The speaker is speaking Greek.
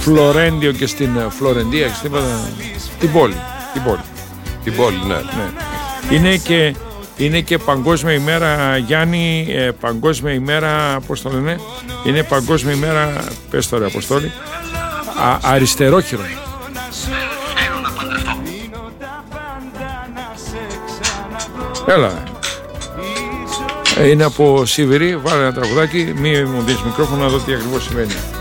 Φλωρέντιο και στην Φλωρεντία, την πόλη. Την πόλη, ναι. Είναι και παγκόσμια ημέρα, Γιάννη, παγκόσμια ημέρα, πώς το λένε, είναι παγκόσμια ημέρα, πες τώρα Αποστόλη, αριστερόχειρο. Έλα. Είναι από Σιβηρή, βάλε ένα τραγουδάκι, μη μου δεις μικρόφωνο να δω τι ακριβώς συμβαίνει.